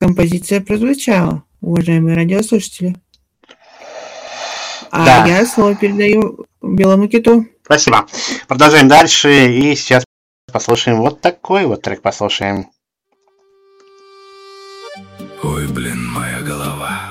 Композиция прозвучала, уважаемые радиослушатели. А Да. я слово передаю Белому киту. Спасибо. Продолжаем дальше. И сейчас послушаем вот такой вот трек. Послушаем. Ой, блин, моя голова.